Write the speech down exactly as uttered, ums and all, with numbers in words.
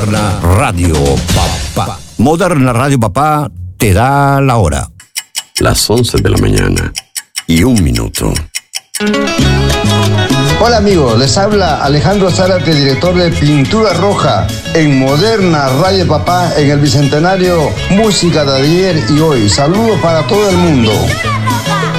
Radio Papá. Moderna Radio Papá te da la hora. Las once de la mañana y un minuto. Hola amigos, les habla Alejandro Zárate, director de Pintura Roja en Moderna Radio Papá en el Bicentenario Música de ayer y hoy. Saludos para todo el mundo.